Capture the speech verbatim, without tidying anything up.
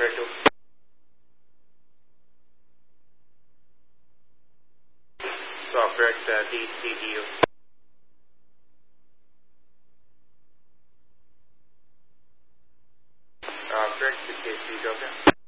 software two. Software at uh, D C D U. Uh, correct the case, okay?